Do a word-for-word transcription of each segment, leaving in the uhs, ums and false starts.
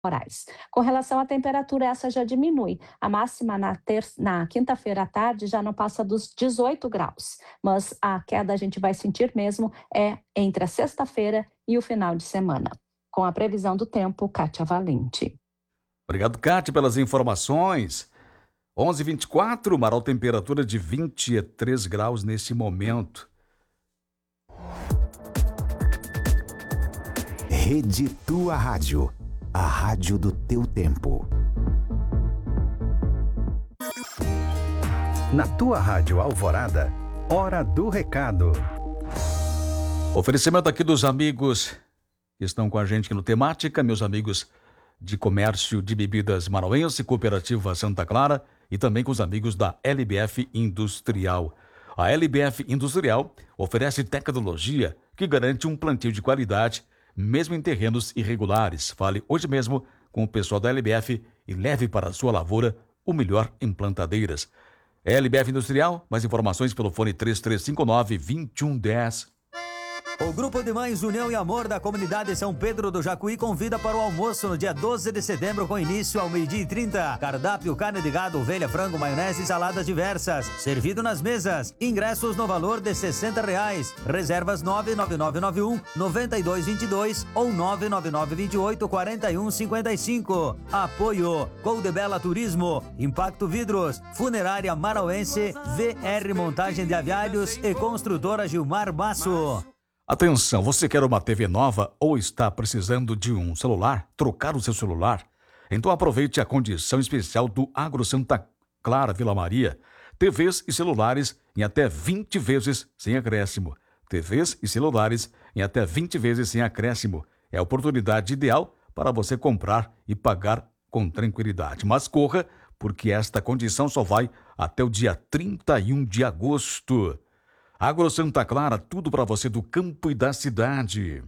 temporais. Com relação à temperatura, essa já diminui. A máxima na, ter... na quinta-feira à tarde já não passa dos dezoito graus, mas a queda a gente vai sentir mesmo é entre a sexta-feira e o final de semana. Com a previsão do tempo, Kátia Valente. Obrigado, Kátia, pelas informações. onze e vinte e quatro, Marau, temperatura de vinte e três graus nesse momento. Rede Tua Rádio, a rádio do teu tempo. Na Tua Rádio Alvorada, hora do recado. Oferecimento aqui dos amigos que estão com a gente aqui no Temática, meus amigos de comércio de bebidas marauense, Cooperativa Santa Clara, e também com os amigos da L B F Industrial. A L B F Industrial oferece tecnologia que garante um plantio de qualidade, mesmo em terrenos irregulares. Fale hoje mesmo com o pessoal da L B F e leve para a sua lavoura o melhor em plantadeiras. L B F Industrial, mais informações pelo fone três três cinco nove, dois um um zero. O Grupo de Mães União e Amor da Comunidade São Pedro do Jacuí convida para o almoço no dia doze de setembro com início ao meio-dia e trinta. Cardápio, carne de gado, ovelha, frango, maionese e saladas diversas. Servido nas mesas. Ingressos no valor de sessenta reais. Reservas nove nove nove nove um, nove dois dois dois ou nove nove nove dois oito, quatro um cinco cinco. Apoio Coldebella Turismo, Impacto Vidros, Funerária Marauense, V R Montagem de Aviários e Construtora Gilmar Basso. Atenção, você quer uma T V nova ou está precisando de um celular? Trocar o seu celular? Então aproveite a condição especial do Agro Santa Clara Vila Maria. T Vs e celulares em até vinte vezes sem acréscimo. T Vs e celulares em até vinte vezes sem acréscimo. É a oportunidade ideal para você comprar e pagar com tranquilidade. Mas corra, porque esta condição só vai até o dia trinta e um de agosto. Agro Santa Clara, tudo para você do campo e da cidade.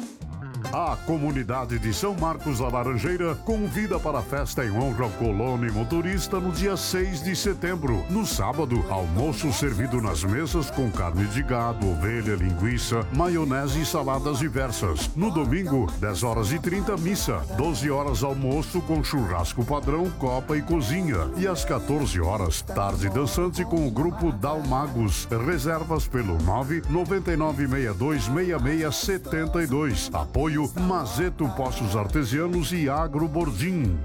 A comunidade de São Marcos da Laranjeira convida para a festa em honra ao colono e motorista no dia seis de setembro. No sábado, almoço servido nas mesas com carne de gado, ovelha, linguiça, maionese e saladas diversas. No domingo, dez horas e trinta, missa. doze horas, almoço com churrasco padrão, copa e cozinha. E às quatorze horas, tarde dançante com o grupo Dalmagos. Reservas pelo nove nove nove seis dois seis seis sete dois. Apoio Mazeto Poços Artesianos e Agro Bordim.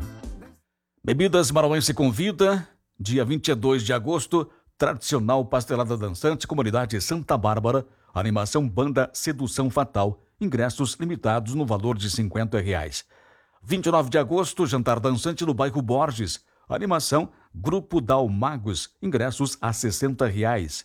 Bebidas Marauense convida, dia vinte e dois de agosto, tradicional pastelada dançante, comunidade Santa Bárbara, animação banda Sedução Fatal, ingressos limitados no valor de cinquenta reais. vinte e nove de agosto, jantar dançante no bairro Borges, animação Grupo Dalmagos, ingressos a sessenta reais.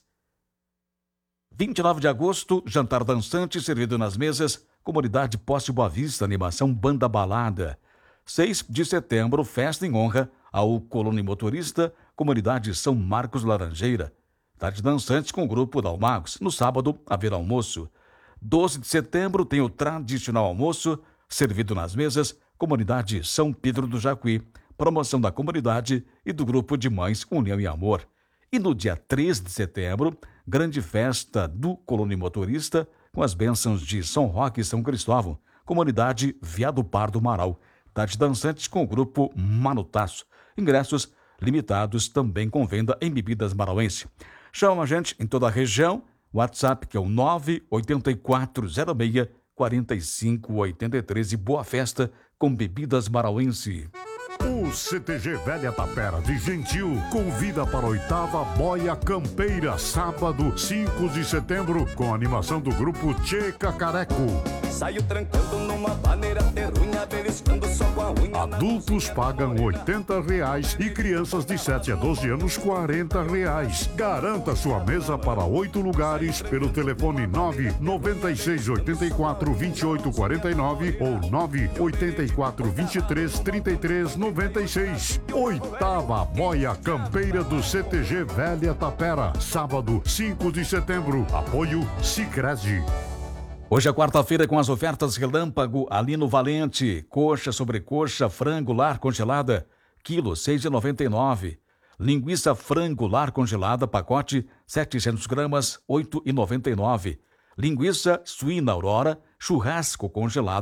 vinte e nove de agosto, jantar dançante servido nas mesas, comunidade Poste Boa Vista, animação Banda Balada. seis de setembro, festa em honra ao colono e motorista, comunidade São Marcos Laranjeira. Tarde dançante com o grupo Dalmagos. No sábado, haverá almoço. doze de setembro, tem o tradicional almoço, servido nas mesas, comunidade São Pedro do Jacuí. Promoção da comunidade e do grupo de mães União e Amor. E no dia três de setembro, grande festa do colono e motorista, com as bênçãos de São Roque e São Cristóvão, comunidade Viado Pardo Marau. Tarde dançantes com o grupo Manutaço. Ingressos limitados também com venda em bebidas marauense. Chama a gente em toda a região, WhatsApp que é o nove oito quatro zero seis quatro cinco oito três e boa festa com bebidas marauense. O C T G Velha Tapera de Gentil convida para a oitava Boia Campeira, sábado, cinco de setembro, com a animação do grupo Tchê Cacareco. Saio trancando numa maneira terrunha, beliscando só com a unha. Adultos pagam oitenta reais e crianças de sete a doze anos quarenta reais. Garanta sua mesa para oito lugares pelo telefone nove nove seis oito quatro dois oito quatro nove ou nove oito quatro dois três três três nove seis. Oitava Boia Campeira do C T G Velha Tapera, sábado, cinco de setembro. Apoio Sicredi. Hoje é quarta-feira com as ofertas relâmpago ali no Valente. Coxa, sobrecoxa, frango lar congelada, quilo seis reais e noventa e nove centavos. Linguiça frango lar congelada, pacote setecentos gramas, oito reais e noventa e nove centavos. Linguiça suína Aurora, churrasco congelada,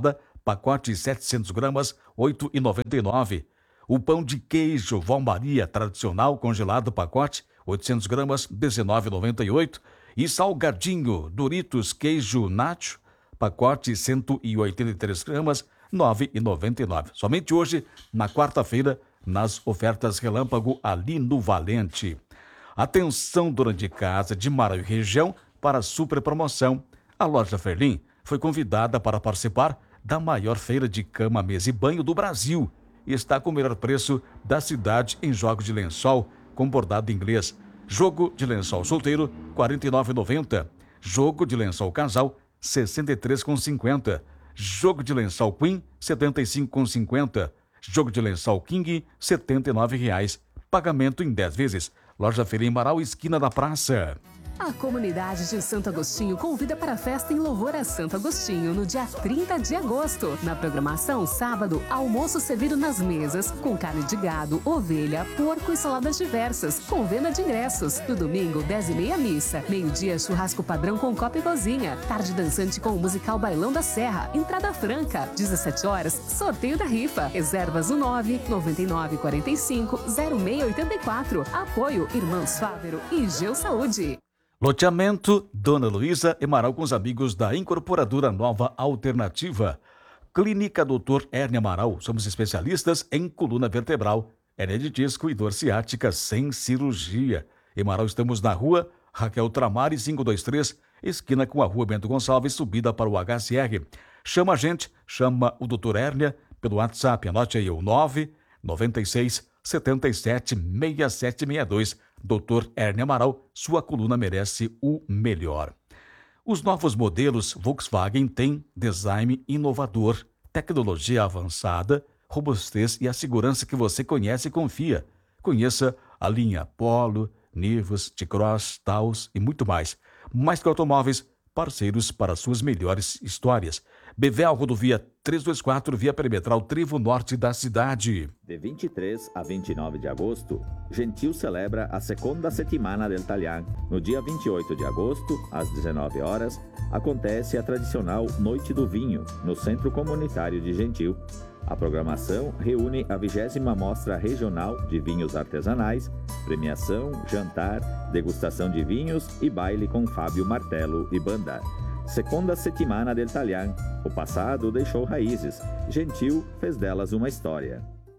pacote setecentos gramas, oito reais e noventa e nove centavos. O pão de queijo Vó Maria tradicional congelado pacote, oitocentos gramas, dezenove reais e noventa e oito centavos. E salgadinho Doritos queijo nacho, pacote cento e oitenta e três gramas, nove reais e noventa e nove centavos. Somente hoje, na quarta-feira, nas ofertas relâmpago ali no Valente. Atenção, dona de casa de Marau e região, para a super promoção. A loja Ferlim foi convidada para participar da maior feira de cama, mesa e banho do Brasil e está com o melhor preço da cidade em jogos de lençol com bordado inglês. Jogo de lençol solteiro, quarenta e nove reais e noventa centavos. Jogo de lençol casal, sessenta e três reais e cinquenta centavos. Jogo de lençol queen, setenta e cinco reais e cinquenta centavos. Jogo de lençol king, setenta e nove reais. Pagamento em dez vezes. Loja Ferlim Marau, esquina da praça. A comunidade de Santo Agostinho convida para a festa em louvor a Santo Agostinho no dia trinta de agosto. Na programação, sábado, almoço servido nas mesas com carne de gado, ovelha, porco e saladas diversas, com venda de ingressos. No domingo, dez e meia missa. Meio-dia, churrasco padrão com copa e cozinha. Tarde dançante com o musical Bailão da Serra. Entrada franca. dezessete horas, sorteio da rifa. Reservas no nove nove nove quatro cinco zero seis oito quatro. Apoio Irmãos Fávero e Geu Saúde. Loteamento Dona Luísa e Marau com os amigos da Incorporadora Nova Alternativa. Clínica doutor Hérnia Marau. Somos especialistas em coluna vertebral, hérnia de disco e dor ciática sem cirurgia. Em Marau estamos na rua Raquel Tramari, quinhentos e vinte e três, esquina com a rua Bento Gonçalves, subida para o H C R. Chama a gente, chama o doutor Hérnia pelo WhatsApp. Anote aí o nove nove seis sete sete seis sete seis dois. doutor Hérnia Amaral, sua coluna merece o melhor. Os novos modelos Volkswagen têm design inovador, tecnologia avançada, robustez e a segurança que você conhece e confia. Conheça a linha Polo, Nivus, T-Cross, Taos e muito mais. Mais que automóveis, parceiros para suas melhores histórias. Bevel Rodovia trezentos e vinte e quatro, via perimetral Trevo Norte da cidade. De vinte e três a vinte e nove de agosto, Gentil celebra a Seconda Settimana del Taglian. No dia vinte e oito de agosto, às dezenove horas, acontece a tradicional Noite do Vinho, no Centro Comunitário de Gentil. A programação reúne a vigésima Mostra Regional de Vinhos Artesanais, premiação, jantar, degustação de vinhos e baile com Fábio Martelo e banda. Seconda Settimana del Taglian. O passado deixou raízes. Gentil fez delas uma história.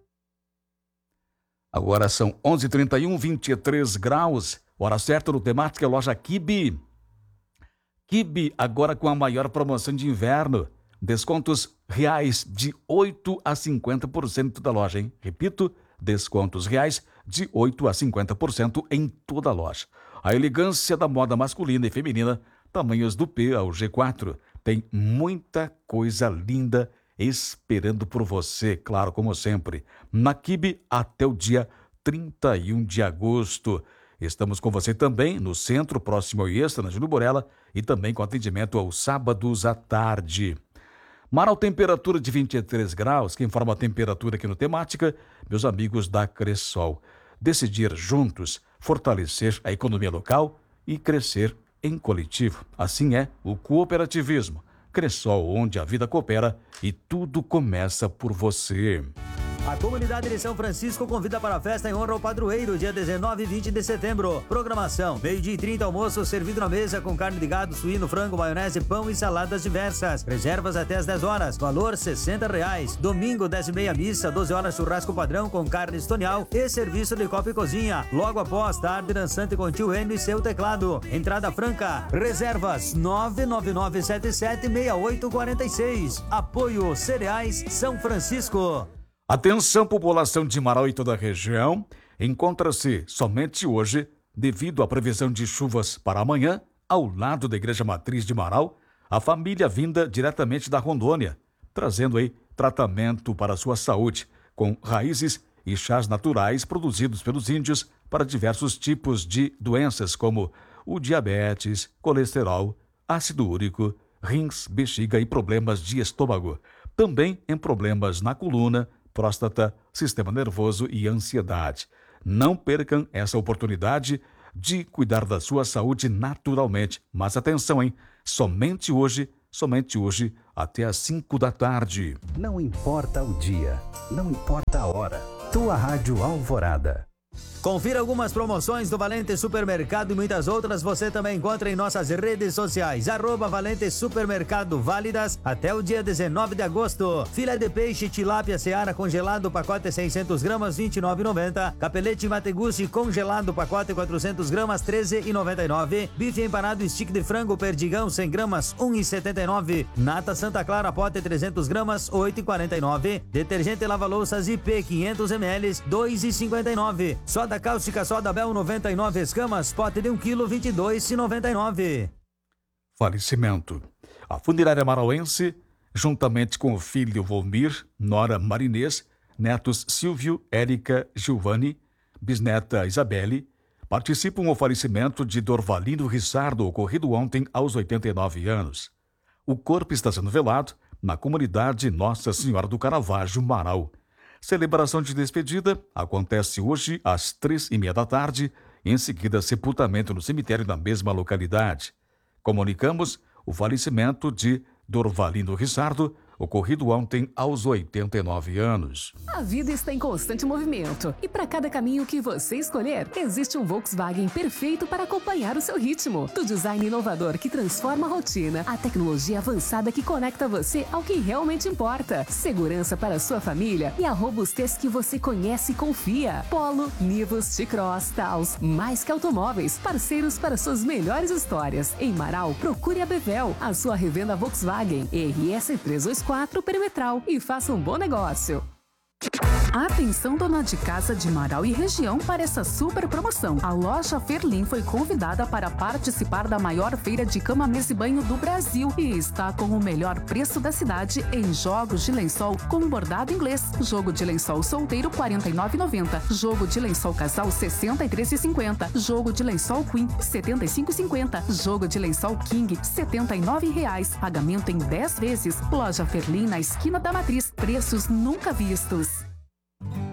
Agora são onze e trinta e um, vinte e três graus. Hora certa no Temática Loja Kibe. Kibe agora com a maior promoção de inverno. Descontos reais de oito a cinquenta por cento da loja, hein? Repito, descontos reais de oito a cinquenta por cento em toda a loja. A elegância da moda masculina e feminina, tamanhos do P ao G quatro. Tem muita coisa linda esperando por você, claro, como sempre. Na Kibe até o dia trinta e um de agosto. Estamos com você também no centro, próximo ao Iesta, na Júlio Borella, e também com atendimento aos sábados à tarde. Marau, temperatura de vinte e três graus. Quem informa a temperatura aqui no Temática, meus amigos da Cressol. Decidir juntos, fortalecer a economia local e crescer em coletivo. Assim é o cooperativismo. Cressol, onde a vida coopera e tudo começa por você. A comunidade de São Francisco convida para a festa em honra ao padroeiro, dia dezenove e vinte de setembro. Programação: meio-dia e trinta, almoço servido na mesa com carne de gado, suíno, frango, maionese, pão e saladas diversas. Reservas até às dez horas. Valor sessenta reais. Domingo, dez e meia, missa, doze horas, churrasco padrão com carne estonial e serviço de copa e cozinha. Logo após, tarde dançante com tio Enio e seu teclado. Entrada franca. Reservas nove nove nove sete sete seis oito quatro seis. Apoio Cereais São Francisco. Atenção, população de Marau e toda a região, encontra-se somente hoje, devido à previsão de chuvas para amanhã, ao lado da Igreja Matriz de Marau, a família vinda diretamente da Rondônia, trazendo aí tratamento para a sua saúde, com raízes e chás naturais produzidos pelos índios para diversos tipos de doenças, como o diabetes, colesterol, ácido úrico, rins, bexiga e problemas de estômago. Também em problemas na coluna, próstata, sistema nervoso e ansiedade. Não percam essa oportunidade de cuidar da sua saúde naturalmente. Mas atenção, hein? Somente hoje, somente hoje até às cinco da tarde. Não importa o dia, não importa a hora. Tua Rádio Alvorada. Confira algumas promoções do Valente Supermercado e muitas outras você também encontra em nossas redes sociais. Arroba Valente Supermercado, válidas até o dia dezenove de agosto. Filé de peixe tilápia seara congelado, pacote seiscentos gramas, vinte e nove reais e noventa centavos. Capelete Mateguchi congelado, pacote quatrocentos gramas, treze reais e noventa e nove centavos. Bife empanado stick de frango perdigão, cem gramas, um real e setenta e nove centavos. Nata Santa Clara, pote trezentos gramas, oito reais e quarenta e nove centavos. Detergente lava-louças I P quinhentos mililitros, dois reais e cinquenta e nove centavos. Soda cáustica Soda Bel noventa e nove escamas, pote de um quilo, vinte e dois reais e noventa e nove centavos. Falecimento. A funerária marauense, juntamente com o filho Volmir, nora Marinês, netos Silvio, Érica, Giovanni, bisneta Isabelle, participam do falecimento de Dorvalino Rissardo, ocorrido ontem aos oitenta e nove anos. O corpo está sendo velado na comunidade Nossa Senhora do Caravaggio, Marau. Celebração de despedida acontece hoje às três e meia da tarde, em seguida sepultamento no cemitério da mesma localidade. Comunicamos o falecimento de Dorvalino Rissardo, ocorrido ontem aos oitenta e nove anos. A vida está em constante movimento e para cada caminho que você escolher, existe um Volkswagen perfeito para acompanhar o seu ritmo. Do design inovador que transforma a rotina, a tecnologia avançada que conecta você ao que realmente importa, segurança para a sua família e a robustez que você conhece e confia. Polo, Nivus, T-Cross, Taos, mais que automóveis, parceiros para suas melhores histórias. Em Marau, procure a Bevel, a sua revenda Volkswagen R S trezentos e vinte e quatro Perimetral e faça um bom negócio. Atenção, dona de casa de Marau e região, para essa super promoção. A loja Ferlin foi convidada para participar da maior feira de cama, mesa e banho do Brasil e está com o melhor preço da cidade em jogos de lençol com bordado inglês. Jogo de lençol solteiro quarenta e nove reais e noventa centavos. Jogo de lençol casal sessenta e três reais e cinquenta centavos. Jogo de lençol Queen setenta e cinco reais e cinquenta centavos. Jogo de lençol King setenta e nove reais. Pagamento em dez vezes. Loja Ferlin na esquina da Matriz. Preços nunca vistos.